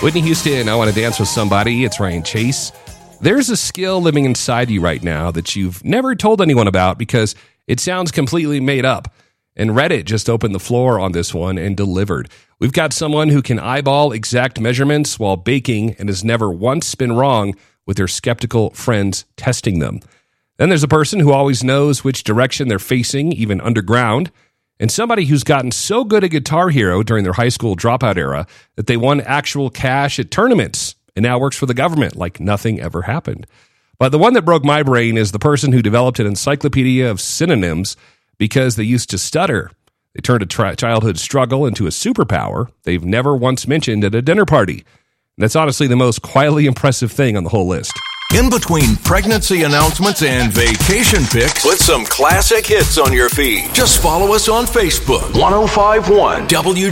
Whitney Houston, I Want to Dance with Somebody. It's Ryan Chase. There's a skill living inside you right now that you've never told anyone about because it sounds completely made up. And Reddit just opened the floor on this one and delivered. We've got someone who can eyeball exact measurements while baking and has never once been wrong with their skeptical friends testing them. Then there's a person who always knows which direction they're facing, even underground. And somebody who's gotten so good at Guitar Hero during their high school dropout era that they won actual cash at tournaments and now works for the government like nothing ever happened. But the one that broke my brain is the person who developed an encyclopedia of synonyms because they used to stutter. They turned a childhood struggle into a superpower they've never once mentioned at a dinner party. And that's honestly the most quietly impressive thing on the whole list. In between pregnancy announcements and vacation pics, put some classic hits on your feed. Just follow us on Facebook. 105.1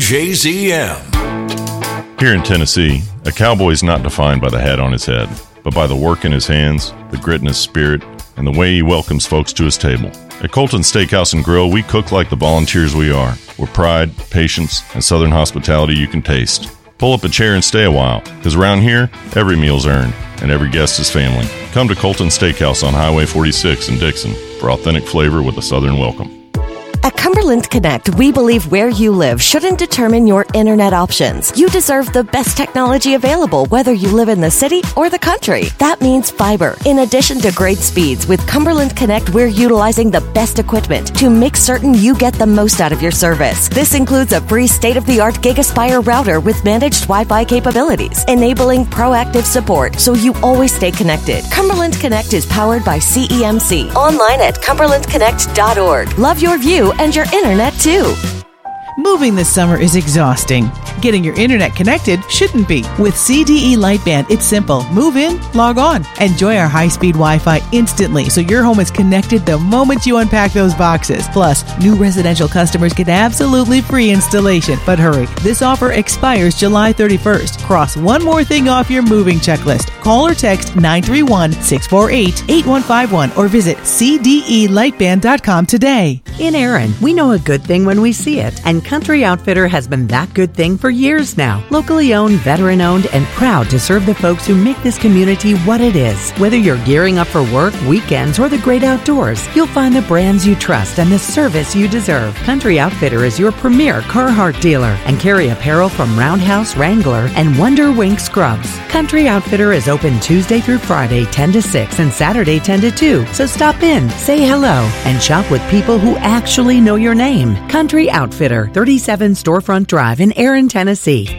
WJZM. Here in Tennessee, a cowboy is not defined by the hat on his head, but by the work in his hands, the grit in his spirit, and the way he welcomes folks to his table. At Colton Steakhouse and Grill, we cook like the volunteers we are, with pride, patience, and southern hospitality you can taste. Pull up a chair and stay a while, because around here, every meal's earned, and every guest is family. Come to Colton Steakhouse on Highway 46 in Dixon for authentic flavor with a southern welcome. At Cumberland Connect, we believe where you live shouldn't determine your internet options. You deserve the best technology available, whether you live in the city or the country. That means fiber. In addition to great speeds, with Cumberland Connect, we're utilizing the best equipment to make certain you get the most out of your service. This includes a free state-of-the-art GigaSpire router with managed Wi-Fi capabilities, enabling proactive support so you always stay connected. Cumberland Connect is powered by CEMC. Online at cumberlandconnect.org. Love your view and your internet too. Moving this summer is exhausting. Getting your internet connected shouldn't be. With CDE Lightband, it's simple. Move in, log on. Enjoy our high-speed Wi-Fi instantly so your home is connected the moment you unpack those boxes. Plus, new residential customers get absolutely free installation. But hurry, this offer expires July 31st. Cross one more thing off your moving checklist. Call or text 931-648-8151 or visit cdelightband.com today. In Erin, we know a good thing when we see it, and Country Outfitter has been that good thing for years now. Locally owned, veteran-owned, and proud to serve the folks who make this community what it is. Whether you're gearing up for work, weekends, or the great outdoors, you'll find the brands you trust and the service you deserve. Country Outfitter is your premier Carhartt dealer and carry apparel from Roundhouse, Wrangler, and Wonder Wink Scrubs. Country Outfitter is open Tuesday through Friday 10 to 6 and Saturday 10 to 2. So stop in, say hello, and shop with people who actually know your name. Country Outfitter, 37 Storefront Drive in Erin, Tennessee.